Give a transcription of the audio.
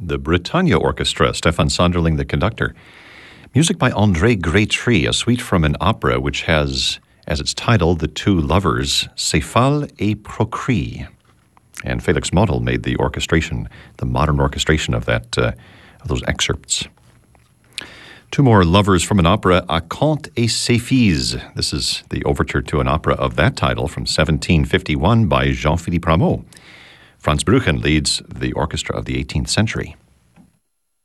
the Britannia Orchestra, Stefan Sonderling, the conductor. Music by André Grétry, a suite from an opera which has, as its title, the two lovers, Céphale et Procris. And Felix Model made the orchestration, the modern orchestration of those excerpts. Two more lovers from an opera, Acanthe et ses filles. This is the overture to an opera of that title from 1751 by Jean-Philippe Rameau. Franz Brüchen leads the orchestra of the 18th century.